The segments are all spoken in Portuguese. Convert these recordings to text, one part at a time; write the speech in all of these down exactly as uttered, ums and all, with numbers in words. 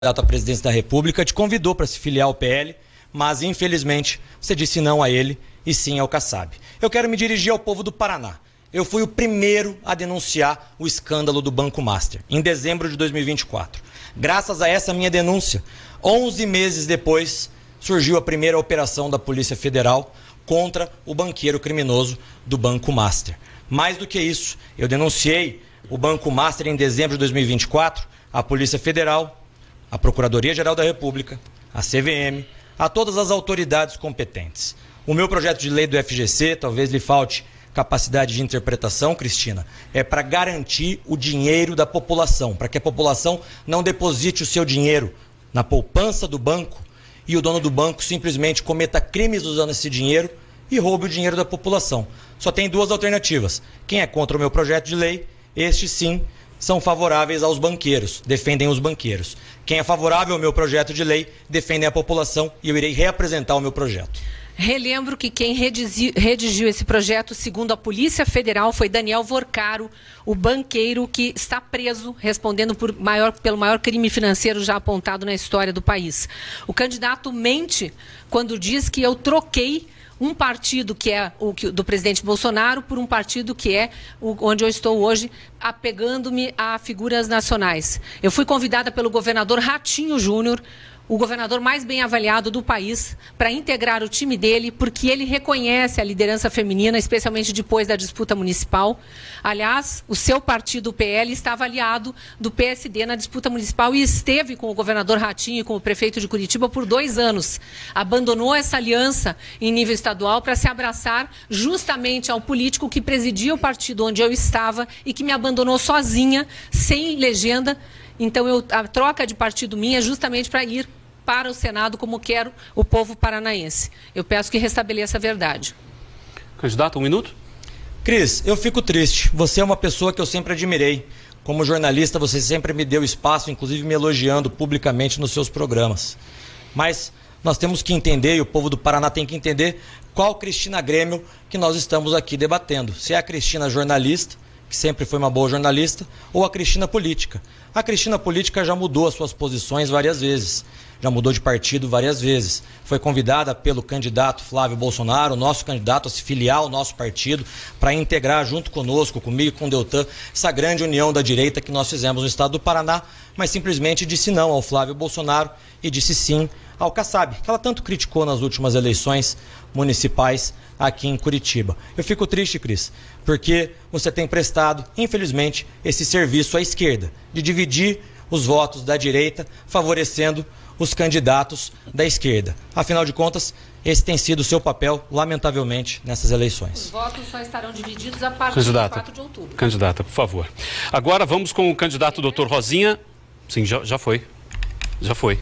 candidato à presidência da República, te convidou para se filiar ao P L, mas infelizmente você disse não a ele e sim ao Kassab. Eu quero me dirigir ao povo do Paraná. Eu fui o primeiro a denunciar o escândalo do Banco Master, em dezembro de dois mil e vinte e quatro. Graças a essa minha denúncia, onze meses depois, surgiu a primeira operação da Polícia Federal contra o banqueiro criminoso do Banco Master. Mais do que isso, eu denunciei o Banco Master em dezembro de dois mil e vinte e quatro, à Polícia Federal, à Procuradoria-Geral da República, à C V M, a todas as autoridades competentes. O meu projeto de lei do F G C, talvez lhe falte capacidade de interpretação, Cristina, é para garantir o dinheiro da população, para que a população não deposite o seu dinheiro na poupança do banco e o dono do banco simplesmente cometa crimes usando esse dinheiro e roube o dinheiro da população. Só tem duas alternativas. Quem é contra o meu projeto de lei, estes sim são favoráveis aos banqueiros, defendem os banqueiros. Quem é favorável ao meu projeto de lei, defendem a população e eu irei reapresentar o meu projeto. Relembro que quem redigiu esse projeto, segundo a Polícia Federal, foi Daniel Vorcaro, o banqueiro que está preso, respondendo por maior, pelo maior crime financeiro já apontado na história do país. O candidato mente quando diz que eu troquei um partido que é o do presidente Bolsonaro por um partido que é o, onde eu estou hoje, apegando-me a figuras nacionais. Eu fui convidada pelo governador Ratinho Júnior, o governador mais bem avaliado do país, para integrar o time dele, porque ele reconhece a liderança feminina, especialmente depois da disputa municipal. Aliás, o seu partido, o P L, estava aliado do P S D na disputa municipal e esteve com o governador Ratinho e com o prefeito de Curitiba por dois anos. Abandonou essa aliança em nível estadual para se abraçar justamente ao político que presidia o partido onde eu estava e que me abandonou sozinha, sem legenda. Então, eu, a troca de partido minha é justamente para ir para o Senado como quer o povo paranaense. Eu peço que restabeleça a verdade. Candidato, um minuto. Cris, eu fico triste. Você é uma pessoa que eu sempre admirei. Como jornalista, você sempre me deu espaço, inclusive me elogiando publicamente nos seus programas. Mas nós temos que entender, e o povo do Paraná tem que entender, qual Cristina Grêmio que nós estamos aqui debatendo. Se é a Cristina jornalista, que sempre foi uma boa jornalista, ou a Cristina política. A Cristina política já mudou as suas posições várias vezes, já mudou de partido várias vezes. Foi convidada pelo candidato Flávio Bolsonaro, nosso candidato, a se filiar ao nosso partido, para integrar junto conosco, comigo e com o Deltan, essa grande união da direita que nós fizemos no estado do Paraná, mas simplesmente disse não ao Flávio Bolsonaro e disse sim ao Kassab, que ela tanto criticou nas últimas eleições municipais aqui em Curitiba. Eu fico triste, Cris, porque você tem prestado, infelizmente, esse serviço à esquerda, de dividir os votos da direita, favorecendo os candidatos da esquerda. Afinal de contas, esse tem sido o seu papel, lamentavelmente, nessas eleições. Os votos só estarão divididos a partir Candidata, de quatro de outubro. Candidata, por favor. Agora vamos com o candidato doutor Rosinha. Sim, já, já foi. Já foi.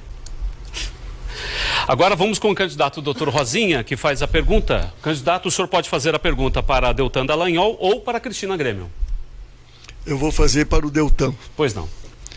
Agora vamos com o candidato doutor Rosinha, que faz a pergunta. Candidato, o senhor pode fazer a pergunta para Deltan Dallagnol ou para Cristina Grêmio. Eu vou fazer para o Deltan. Pois não.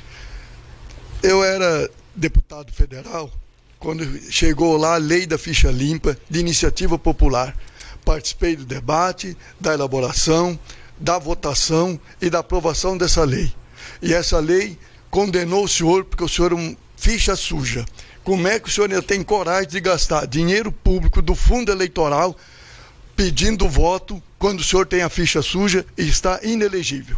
Eu era deputado federal quando chegou lá a lei da ficha limpa de iniciativa popular. Participei do debate, da elaboração, da votação e da aprovação dessa lei. E essa lei condenou o senhor porque o senhor é um ficha suja. Como é que o senhor ainda tem coragem de gastar dinheiro público do fundo eleitoral pedindo voto quando o senhor tem a ficha suja e está inelegível?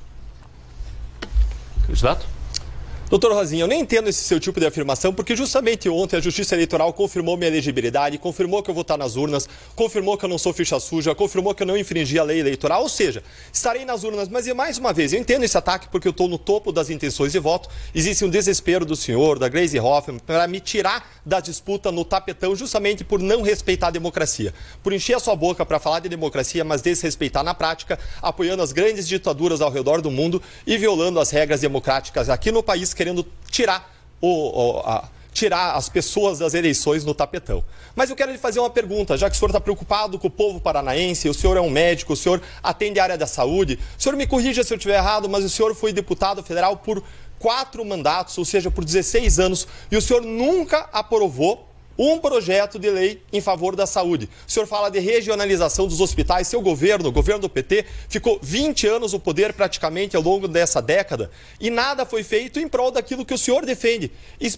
Candidato? Doutor Rosinha, eu nem entendo esse seu tipo de afirmação, porque justamente ontem a Justiça Eleitoral confirmou minha elegibilidade, confirmou que eu vou estar nas urnas, confirmou que eu não sou ficha suja, confirmou que eu não infringi a lei eleitoral, ou seja, estarei nas urnas. Mas, e mais uma vez, eu entendo esse ataque porque eu estou no topo das intenções de voto, existe um desespero do senhor, da Gleisi Hoffmann, para me tirar da disputa no tapetão, justamente por não respeitar a democracia, por encher a sua boca para falar de democracia, mas desrespeitar na prática, apoiando as grandes ditaduras ao redor do mundo e violando as regras democráticas aqui no país, querendo tirar, o, o, a, tirar as pessoas das eleições no tapetão. Mas eu quero lhe fazer uma pergunta, já que o senhor está preocupado com o povo paranaense, o senhor é um médico, o senhor atende a área da saúde, o senhor me corrija se eu estiver errado, mas o senhor foi deputado federal por quatro mandatos, ou seja, por dezesseis anos, e o senhor nunca aprovou um projeto de lei em favor da saúde. O senhor fala de regionalização dos hospitais. Seu governo, o governo do P T, ficou vinte anos no poder praticamente ao longo dessa década e nada foi feito em prol daquilo que o senhor defende.